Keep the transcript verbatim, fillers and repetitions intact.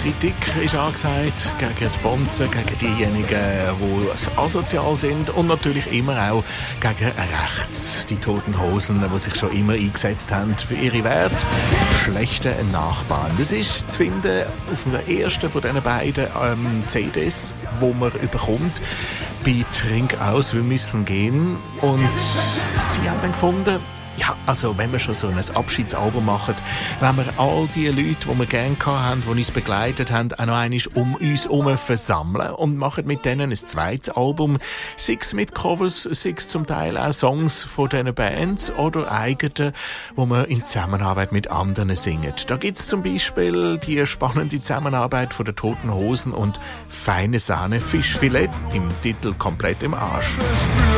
Kritik ist angesagt gegen die Bonzen, gegen diejenigen, die asozial sind und natürlich immer auch gegen rechts. Die Toten Hosen, die sich schon immer eingesetzt haben für ihre Werte. Schlechte Nachbarn. Das ist zu finden auf der ersten von diesen beiden ähm, C Ds, wo man überkommt. Bei Trink aus, wir müssen gehen. Und sie haben dann gefunden, ja, also wenn wir schon so ein Abschiedsalbum machen, wenn wir all die Leute, die wir gerne hatten, die uns begleitet haben, auch noch einmal um uns herum versammeln und machen mit denen ein zweites Album, sei es mit Covers, sei es zum Teil auch Songs von diesen Bands oder eigene, wo man in Zusammenarbeit mit anderen singt. Da gibt's zum Beispiel die spannende Zusammenarbeit von den Toten Hosen und Feine Sahne Fischfilet, im Titel Komplett im Arsch.